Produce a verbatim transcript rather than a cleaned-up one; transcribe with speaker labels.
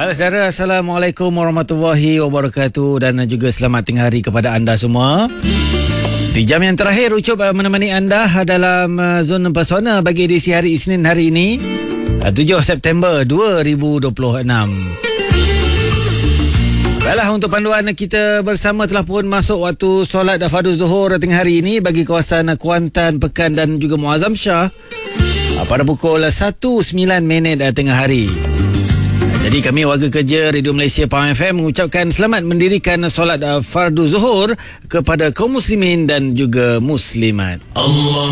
Speaker 1: Halo saudara, Assalamualaikum warahmatullahi wabarakatuh dan juga selamat tengah hari kepada anda semua. Di jam yang terakhir, Ucup menemani anda dalam zon pesona bagi edisi hari Isnin hari ini, tujuh September dua ribu dua puluh enam. Baiklah, untuk panduan kita bersama telah pun masuk waktu solat fardu zuhur tengah hari ini bagi kawasan Kuantan, Pekan dan juga Muazzam Shah pada pukul satu sembilan minit tengah hari. Jadi kami warga kerja Radio Malaysia Palm F M mengucapkan selamat mendirikan solat fardu zuhur kepada kaum muslimin dan juga muslimat. Allah